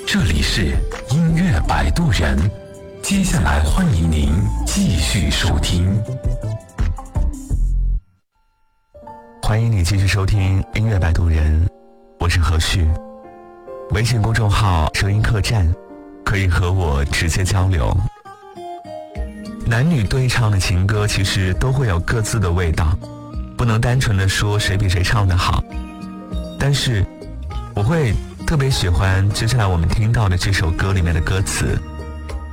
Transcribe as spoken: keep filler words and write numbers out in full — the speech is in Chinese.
这里是音乐摆渡人，接下来欢迎您继续收听。 欢迎你继续收听音乐摆渡人，我是何旭。微信公众号声音客栈可以和我直接交流。男女对唱的情歌其实都会有各自的味道，不能单纯的说谁比谁唱得好。但是我会特别喜欢接下来我们听到的这首歌里面的歌词，